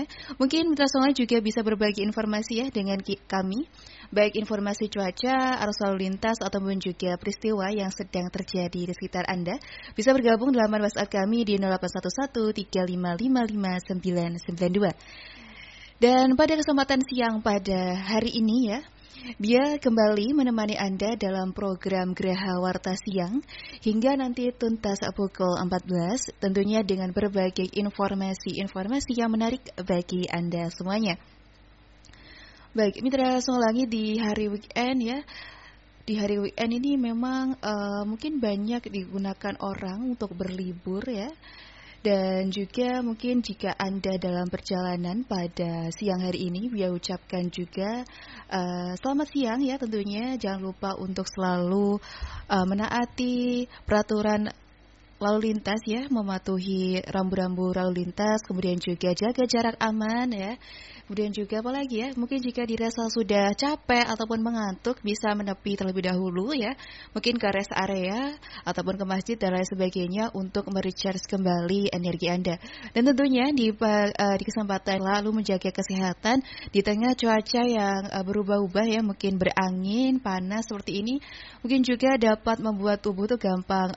Mungkin Mitra Songai juga bisa berbagi informasi ya dengan kami, baik informasi cuaca, arus lalu lintas, ataupun juga peristiwa yang sedang terjadi di sekitar Anda. Bisa bergabung dalam WhatsApp kami di 0811 3555 992. Dan pada kesempatan siang pada hari ini ya, Bia kembali menemani Anda dalam program Graha Warta Siang hingga nanti tuntas pukul 14, tentunya dengan berbagai informasi-informasi yang menarik bagi Anda semuanya. Baik, Mitra Songai di hari weekend ya. Di hari weekend ini memang mungkin banyak digunakan orang untuk berlibur ya. Dan juga mungkin jika Anda dalam perjalanan pada siang hari ini, Bia ucapkan juga selamat siang ya tentunya. Jangan lupa untuk selalu menaati peraturan lalu lintas ya, mematuhi rambu-rambu lalu lintas, kemudian juga jaga jarak aman ya. Kemudian juga apalagi ya, mungkin jika dirasa sudah capek ataupun mengantuk bisa menepi terlebih dahulu ya, mungkin ke rest area ataupun ke masjid dan lain sebagainya untuk merecharge kembali energi Anda. Dan tentunya di kesempatan lalu menjaga kesehatan di tengah cuaca yang berubah-ubah ya, mungkin berangin, panas seperti ini, mungkin juga dapat membuat tubuh tuh gampang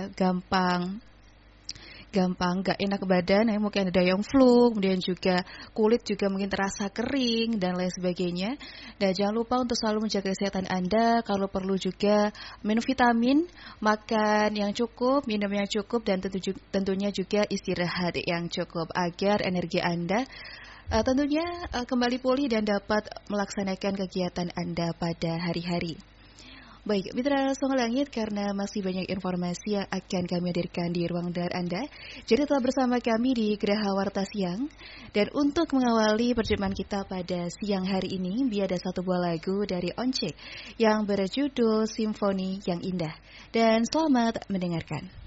gak enak badan ya, mungkin ada yang flu, kemudian juga kulit juga mungkin terasa kering dan lain sebagainya. Dan jangan lupa untuk selalu menjaga kesehatan Anda, kalau perlu juga minum vitamin, makan yang cukup, minum yang cukup, dan tentunya juga istirahat yang cukup agar energi Anda tentunya kembali pulih dan dapat melaksanakan kegiatan Anda pada hari-hari. Baik, Mitra Songai Langit, karena masih banyak informasi yang akan kami hadirkan di ruang dengar Anda, jadi tetap bersama kami di Graha Warta Siang. Dan untuk mengawali perjumpaan kita pada siang hari ini, ada satu buah lagu dari Once yang berjudul Simfoni yang Indah. Dan selamat mendengarkan.